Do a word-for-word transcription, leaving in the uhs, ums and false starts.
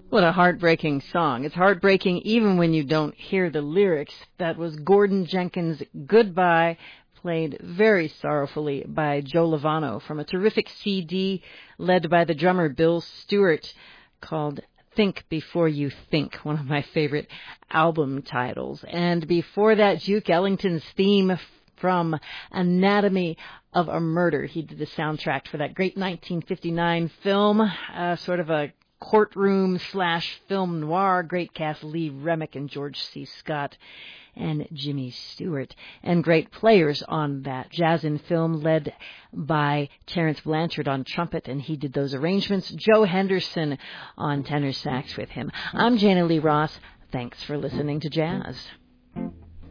What a heartbreaking song. It's heartbreaking even when you don't hear the lyrics. That was Gordon Jenkins' Goodbye, played very sorrowfully by Joe Lovano from a terrific C D led by the drummer Bill Stewart called Think Before You Think, one of my favorite album titles. And before that, Duke Ellington's theme from Anatomy of a Murder. He did the soundtrack for that great nineteen fifty-nine film, uh, sort of a courtroom slash film noir. Great cast, Lee Remick and George C. Scott and Jimmy Stewart, and great players on that. Jazz in Film led by Terence Blanchard on trumpet, and he did those arrangements. Joe Henderson on tenor sax with him. I'm Jana Lee Ross. Thanks for listening to Jazz.